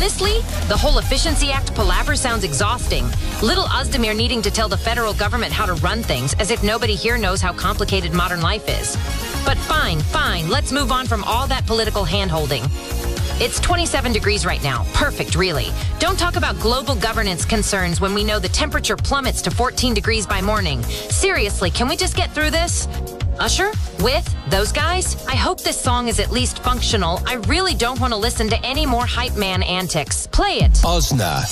Honestly, the whole Efficiency Act palaver sounds exhausting. Little Ozdemir needing to tell the federal government how to run things, as if nobody here knows how complicated modern life is. But fine, let's move on from all that political hand-holding. It's 27 degrees right now. Perfect, really. Don't talk about global governance concerns when we know the temperature plummets to 14 degrees by morning. Seriously, can we just get through this? Usher? With? Those guys? I hope this song is at least functional. I really don't want to listen to any more hype man antics. Play it. Ozna.